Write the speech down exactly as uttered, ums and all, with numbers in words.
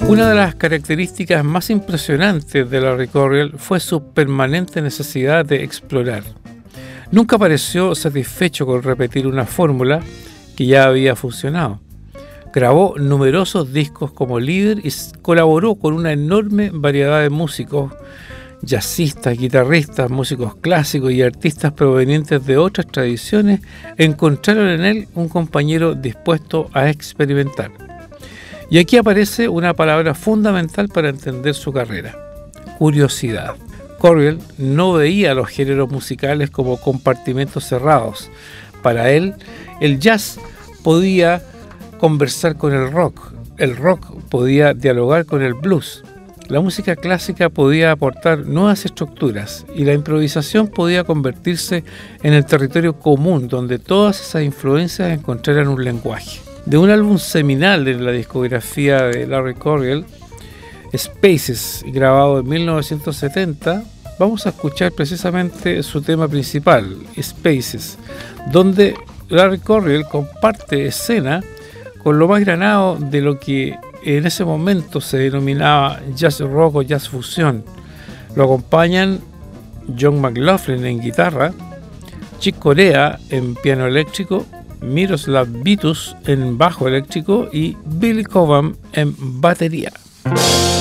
Una de las características más impresionantes de Larry Coryell fue su permanente necesidad de explorar. Nunca pareció satisfecho con repetir una fórmula que ya había funcionado. Grabó numerosos discos como líder y colaboró con una enorme variedad de músicos, jazzistas, guitarristas, músicos clásicos y artistas provenientes de otras tradiciones. Encontraron en él un compañero dispuesto a experimentar. Y aquí aparece una palabra fundamental para entender su carrera: curiosidad. Coryell no veía los géneros musicales como compartimentos cerrados. Para él, el jazz podía conversar con el rock, el rock podía dialogar con el blues, la música clásica podía aportar nuevas estructuras y la improvisación podía convertirse en el territorio común donde todas esas influencias encontraran un lenguaje. De un álbum seminal de la discografía de Larry Coryell, Spaces, grabado en mil novecientos setenta, vamos a escuchar precisamente su tema principal, Spaces, donde Larry Coryell comparte escena con lo más granado de lo que en ese momento se denominaba jazz rock o jazz fusión. Lo acompañan John McLaughlin en guitarra, Chick Corea en piano eléctrico, Miroslav Vitus en bajo eléctrico y Billy Cobham en batería.